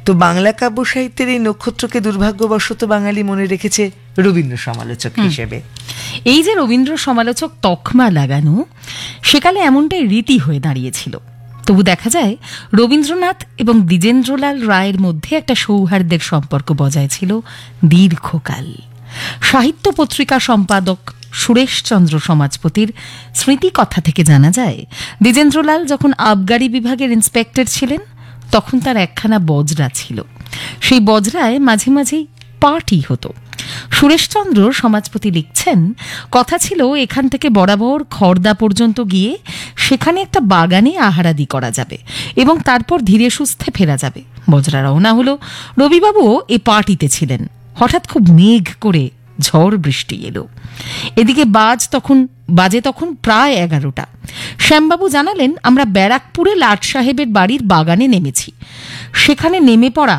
তো বাংলা কাব্য সাহিত্যের এই নক্ষত্রকে দুর্ভাগ্যবশত বাঙালি মনে রেখেছে রবীন্দ্র সমালোচক হিসেবে। এই যে রবীন্দ্র সমালোচক তকমা লাগানো, সেকালে এমনটাই রীতি হয়ে দাঁড়িয়েছিল। তবু দেখা যায় রবীন্দ্রনাথ এবং দ্বিজেন্দ্রলাল রায়ের মধ্যে একটা সৌহার্দ্যের সম্পর্ক বজায় ছিল দীর্ঘকাল। সাহিত্য পত্রিকা সম্পাদক সুরেশচন্দ্র সমাজপতির স্মৃতি কথা থেকে জানা যায়, দ্বিজেন্দ্রলাল যখন আবগারি বিভাগের ইন্সপেক্টর ছিলেন তখন তার একখানা বজরা ছিল। সেই বজরায় মাঝে মাঝেই পার্টি হতো। সুরেশচন্দ্র সমাজপতি লিখছেন, কথা ছিল এখান থেকে বরাবর খড়দা পর্যন্ত গিয়ে সেখানে একটা বাগানে আহারাদি করা যাবে এবং তারপর ধীরে সুস্থে ফেরা যাবে। বজরা রওনা হলো। রবিবাবুও এ পার্টিতে ছিলেন। হঠাৎ খুব মেঘ করে ঝড় বৃষ্টি এলো। এদিকে বাজে তখন প্রায় 11টা। শ্যামবাবু জানালেন, আমরা ব্যারাকপুরে লাট সাহেবের বাড়ির বাগানে নেমেছি। সেখানে নেমে পড়া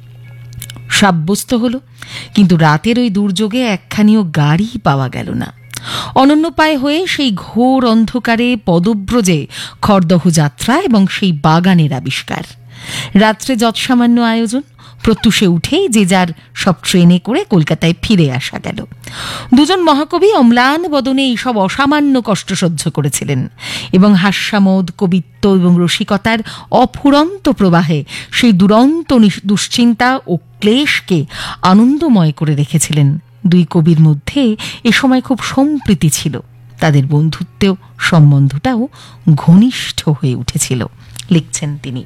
সাব্যস্ত হলো, কিন্তু রাতের ওই দুর্যোগে একখানিও গাড়ি পাওয়া গেল না। অনন্যপায় হয়ে সেই ঘোর অন্ধকারে পদব্রজে খড়দহ যাত্রা এবং সেই বাগানের আবিষ্কার। রাত্রে যৎসামান্য আয়োজন, প্রত্যুষে উঠেই যে যার সব ট্রেনে করে কলকাতায় ফিরে আসা গেল। দুজন মহাকবি অম্লান বদনে এইসব অসামান্য কষ্ট সহ্য করেছিলেন এবং হাস্যামোদ, কবিত্ব এবং রসিকতার অফুরন্ত প্রবাহে সেই দুরন্ত দুশ্চিন্তা ও ক্লেশকে আনন্দময় করে রেখেছিলেন। দুই কবির মধ্যে এ সময় খুব সম্প্রীতি ছিল। তাদের বন্ধুত্বেও সম্বন্ধটাও ঘনিষ্ঠ হয়ে উঠেছিল, লিখছেন তিনি।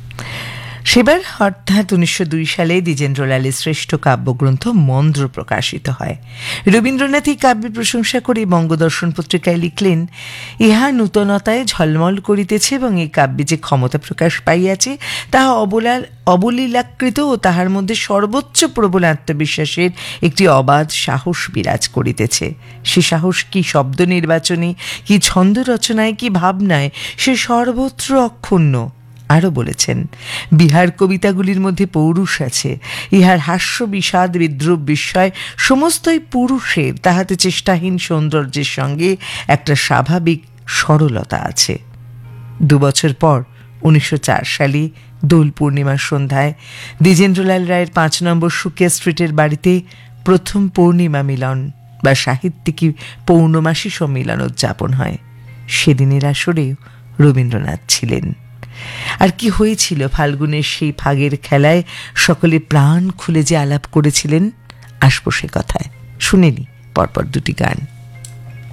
সেবার অর্থাৎ 1902 সালে দ্বিজেন্দ্রলালের শ্রেষ্ঠ কাব্যগ্রন্থ মন্দ্র প্রকাশিত হয়। রবীন্দ্রনাথ এই কাব্যের প্রশংসা করে বঙ্গদর্শন পত্রিকায় লিখলেন, ইহা নূতনতায় ঝলমল করিতেছে এবং এই কাব্যে যে ক্ষমতা প্রকাশ পাইয়াছে তাহা অবলীলাকৃত ও তাহার মধ্যে সর্বোচ্চ প্রবল আত্মবিশ্বাসের একটি অবাধ সাহস বিরাজ করিতেছে। সে সাহস কি শব্দ নির্বাচনে, কি ছন্দ রচনায়, কি ভাবনায়, সে সর্বত্র অক্ষুণ্ণ। আরও বলেছেন, বিহার কবিতাগুলির মধ্যে পৌরুষ আছে। ইহার হাস্য, বিষাদ, বিদ্রুপ, বিস্ময় সমস্তই পুরুষের, তাহাতে চেষ্টাহীন সৌন্দর্যের সঙ্গে একটা স্বাভাবিক সরলতা আছে। 2 বছর পর 1904 সালে দোল পূর্ণিমার সন্ধ্যায় দ্বিজেন্দ্রলাল রায়ের 5 নম্বর সুকিয়া স্ট্রিটের বাড়িতে প্রথম পূর্ণিমা মিলন বা সাহিত্যিকী পৌর্ণমাসী সম্মিলন উদযাপন হয়। সেদিনের আসরেও রবীন্দ্রনাথ ছিলেন। আর কি হয়েছিল ফাল্গুনের সেই ফাগের খেলায়? সকলে প্রাণ খুলে যে আলাপ করেছিলেন, আসবো সে কথায়। শুনে নি পরপর 2টি গান।